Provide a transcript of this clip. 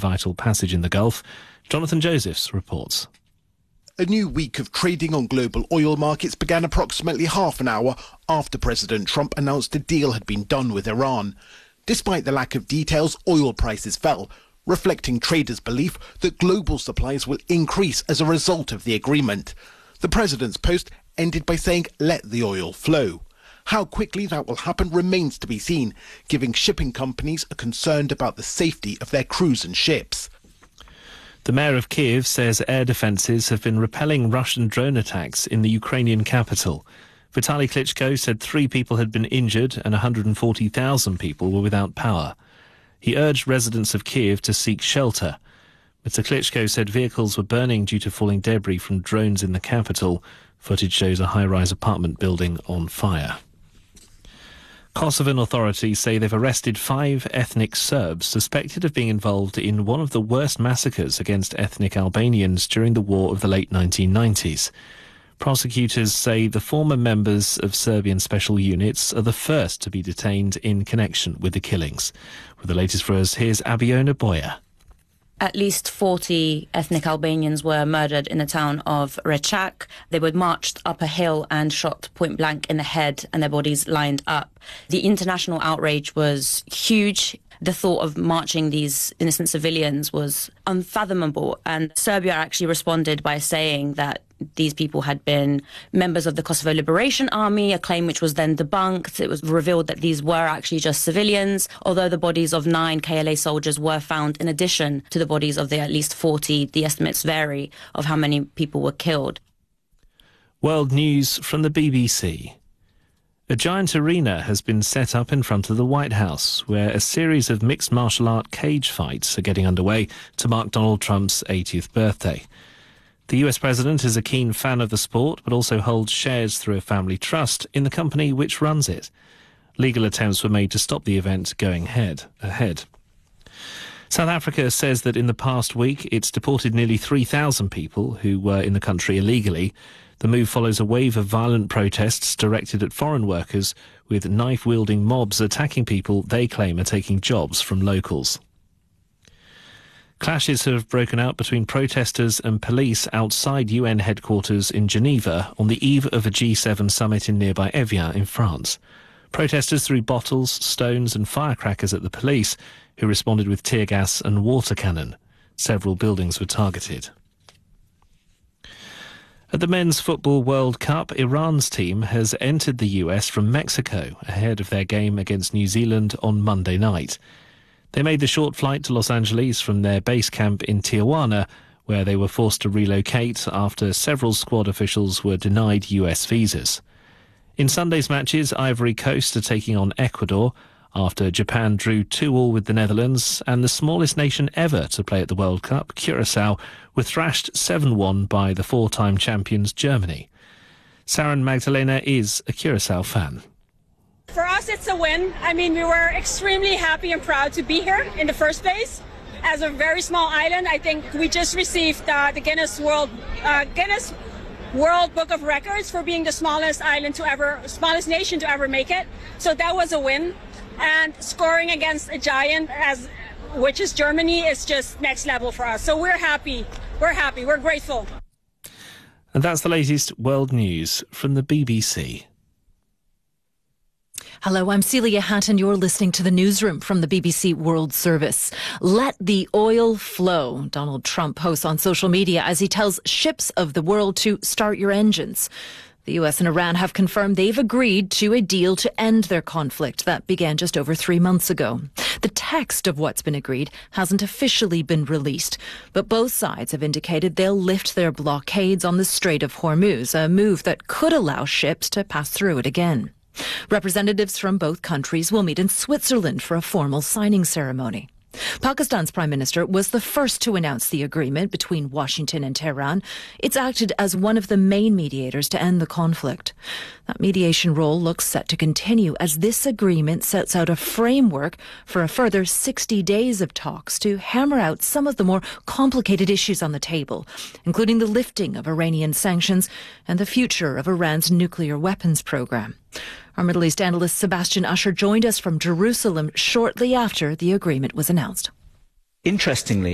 vital passage in the Gulf. Jonathan Josephs reports. A new week of trading on global oil markets began approximately half an hour after President Trump announced a deal had been done with Iran. Despite the lack of details, oil prices fell, reflecting traders' belief that global supplies will increase as a result of the agreement. The president's post ended by saying, "Let the oil flow." How quickly that will happen remains to be seen, giving shipping companies are concerned about the safety of their crews and ships. The mayor of Kiev says air defences have been repelling Russian drone attacks in the Ukrainian capital. Vitaly Klitschko said 3 people had been injured and 140,000 people were without power. He urged residents of Kiev to seek shelter. Mr. Klitschko said vehicles were burning due to falling debris from drones in the capital. Footage shows a high-rise apartment building on fire. Kosovan authorities say they've arrested 5 ethnic Serbs suspected of being involved in one of the worst massacres against ethnic Albanians during the war of the late 1990s. Prosecutors say the former members of Serbian special units are the first to be detained in connection with the killings. With the latest for us, here's Abiona Boyer. At least 40 ethnic Albanians were murdered in the town of Rechak. They were marched up a hill and shot point blank in the head, and their bodies lined up. The international outrage was huge. The thought of marching these innocent civilians was unfathomable, and Serbia actually responded by saying that these people had been members of the Kosovo Liberation Army, a claim which was then debunked. It was revealed that these were actually just civilians, although the bodies of 9 KLA soldiers were found in addition to the bodies of the at least 40. The estimates vary of how many people were killed. World news from the BBC. A giant arena has been set up in front of the White House, where a series of mixed martial art cage fights are getting underway to mark Donald Trump's 80th birthday. The US president is a keen fan of the sport, but also holds shares through a family trust in the company which runs it. Legal attempts were made to stop the event going ahead. South Africa says that in the past week it's deported nearly 3,000 people who were in the country illegally. The move follows a wave of violent protests directed at foreign workers, with knife-wielding mobs attacking people they claim are taking jobs from locals. Clashes have broken out between protesters and police outside UN headquarters in Geneva on the eve of a G7 summit in nearby Evian in France. Protesters threw bottles, stones and firecrackers at the police, who responded with tear gas and water cannon. Several buildings were targeted. At the Men's Football World Cup, Iran's team has entered the US from Mexico ahead of their game against New Zealand on Monday night. They made the short flight to Los Angeles from their base camp in Tijuana, where they were forced to relocate after several squad officials were denied US visas. In Sunday's matches, Ivory Coast are taking on Ecuador after Japan drew 2-2 with the Netherlands, and the smallest nation ever to play at the World Cup, Curaçao, were thrashed 7-1 by the 4-time champions Germany. Saran Magdalena is a Curaçao fan. For us, it's a win. I mean, we were extremely happy and proud to be here in the first place. As a very small island, I think we just received the Guinness World Book of Records for being the smallest nation to ever make it. So that was a win. And scoring against a giant, which is Germany, is just next level for us. So we're happy. We're grateful. And that's the latest world news from the BBC. Hello, I'm Celia Hatton. You're listening to the newsroom from the BBC World Service. Let the oil flow, Donald Trump posts on social media as he tells ships of the world to start your engines. The US and Iran have confirmed they've agreed to a deal to end their conflict that began just over 3 months ago. The text of what's been agreed hasn't officially been released, but both sides have indicated they'll lift their blockades on the Strait of Hormuz, a move that could allow ships to pass through it again. Representatives from both countries will meet in Switzerland for a formal signing ceremony. Pakistan's Prime Minister was the first to announce the agreement between Washington and Tehran. It's acted as one of the main mediators to end the conflict. That mediation role looks set to continue as this agreement sets out a framework for a further 60 days of talks to hammer out some of the more complicated issues on the table, including the lifting of Iranian sanctions and the future of Iran's nuclear weapons program. Our Middle East analyst Sebastian Usher joined us from Jerusalem shortly after the agreement was announced. Interestingly,